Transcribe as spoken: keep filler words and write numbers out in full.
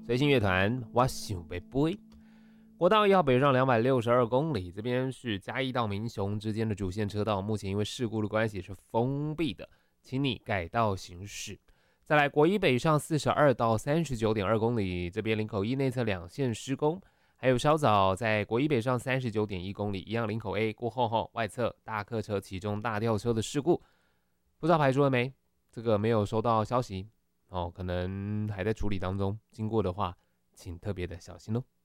随性乐团，我想要飞。国道一号北上两百六十二公里，这边是嘉义到民雄之间的主线车道，目前因为事故的关系是封闭的，请你改道行驶。再来，国一北上四十二到三十九点二公里，这边林口一内侧两线施工，还有稍早在国一北上三十九点一公里，一样林口 A 过后后外侧大客车其中大吊车的事故，不知道排除了没？这个没有收到消息哦，可能还在处理当中，经过的话请特别的小心哦。